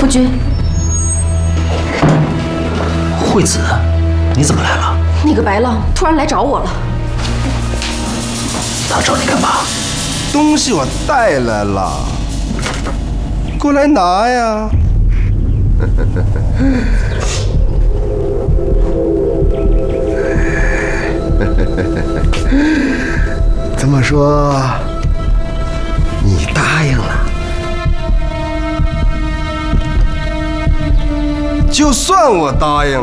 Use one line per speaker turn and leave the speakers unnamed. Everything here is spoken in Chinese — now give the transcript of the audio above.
夫君，
惠子，你怎么来了？
那个白浪突然来找我了。
他找你干嘛？
东西我带来了，过来拿呀。这么说，你答应了？就算我答应了。